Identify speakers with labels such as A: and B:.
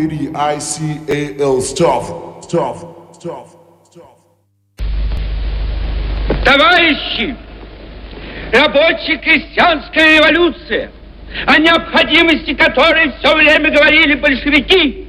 A: ICAL stuff.
B: Товарищи, рабочая крестьянская революция, о необходимости которой все время говорили большевики,